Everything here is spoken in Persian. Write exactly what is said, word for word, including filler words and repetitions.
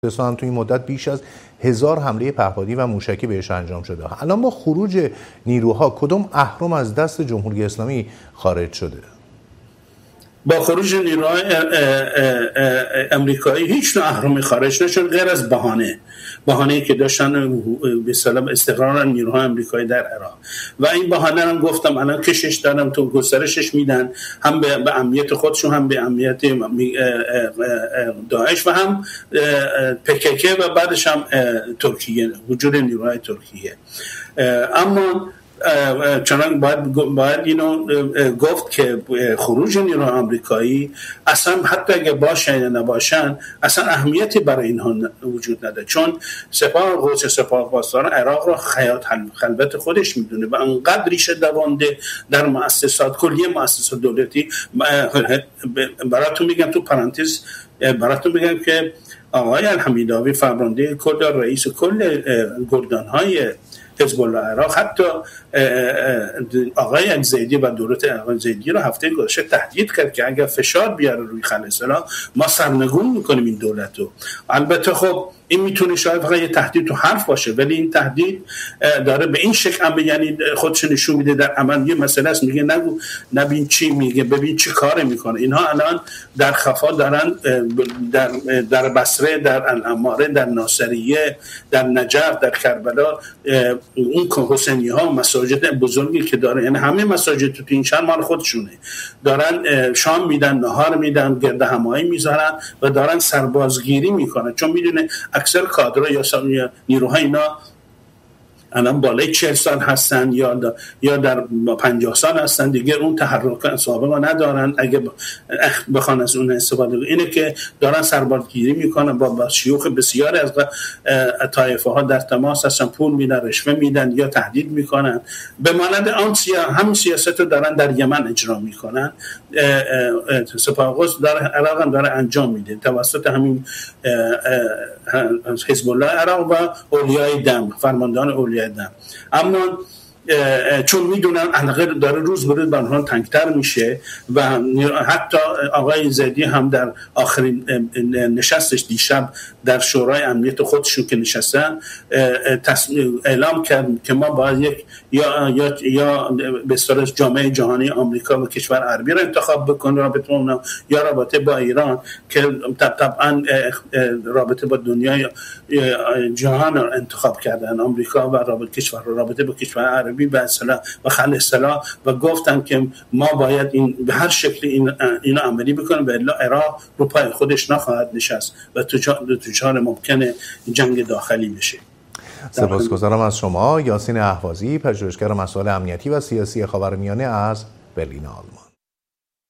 هم توی این مدت بیش از هزار حمله پهپادی و موشکی بهش انجام شده. الان با خروج نیروها کدوم اهرم از دست جمهوری اسلامی خارج شده؟ با خروج نیروهای امریکایی هیچ نوع اهرمی خارج نشد غیر از بهانه بهانه‌ای که داشتن به اصطلاح استقرار نیروهای امریکایی در عراق و این بهانه هم گفتم الان کشش دادم تو گسترشش میدن هم به, به امنیت خودشون هم به امنیت داعش و هم پکک و بعدش هم ترکیه وجود نیروهای ترکیه. اما چنان باید, باید اینو گفت که خروج نیروهای آمریکایی اصلا حتی اگه باشن یا نباشن اصلا اهمیتی برای اینها وجود نداره، چون سپاه قدس سپاه پاسداران عراق را حیات خلوت خودش میدونه و انقدر ریشه دوانده در مؤسسات کلیه مؤسسات دولتی. براتون میگم تو پرانتز براتون میگم که آقای الحمیداوی فرمانده کل رئیس کل گردانهای حزب الله عراق حتی آقای زیدی و دولت آقای زیدی رو هفته گذشته تهدید کرد که اگر فشار بیاره روی خلیج السلام ما سرنگون میکنیم این دولت رو. البته خب این میتونه شاید فقط یه تهدید تو حرف باشه، ولی این تهدید داره به این شکل هم یعنی خودش نشون میده در عمل یه مسئله است. میگه نگو نبین چی میگه، ببین چی کار میکنه. اینها الان در خفا دارن در در بصره، در الاماره، در ناصریه، در نجف، در کربلا اون حسینی ها مساجد بزرگی که داره، یعنی همه مساجد تو این شهر مال خودشونه، دارن شام میدن، نهار میدن، گرد همایی میذارن و دارن سربازگیری میکنن، چون میدونه اکثر کادر یا نیروهای اینا الان بالای چهل سال هستن یا یا در پنجاه سال هستن دیگه، اون تحرک سابقه ندارن اگه بخوان از اون استفاده کنن. اینه که دارن سربازگیری میکنن با, با شیوخ بسیاری از طایفه ها در تماس هستن، پول میدن، رشوه میدن یا تهدید میکنن. به مانند آن سیا هم سیاست رو دارن در یمن اجرا میکنن. سپاه قدس در عراق هم داره انجام میده توسط همین حزب الله عراق و اولیای دم، فرماندهان اولیای دم. اما چون میدونن علاقه داره روز به روز بر اونها تنگتر میشه و حتی آقای زیدی هم در آخرین نشستش دیشب در شورای امنیت خودشون که نشستن اعلام کرد که ما باید یک یا یا یا به اصطلاح جامعه جهانی آمریکا و کشور عربی را انتخاب بکنه رابطه اونها یا رابطه با ایران که طبعا رابطه با دنیای جهان را انتخاب کردن، آمریکا و رابطه کشور رابطه با کشور عربی به اصطلاح و خل اصطلاح، و گفتن که ما باید این به هر شکلی این اینو عملی بکنیم و الا عراق رو پای خودش نخواهد نشست و دچار ممکنه جنگ داخلی بشه. سپاسگزارم از شما یاسین اهوازی، پژوهشگر مسائل امنیتی و سیاسی خاورمیانه از برلین آلمان.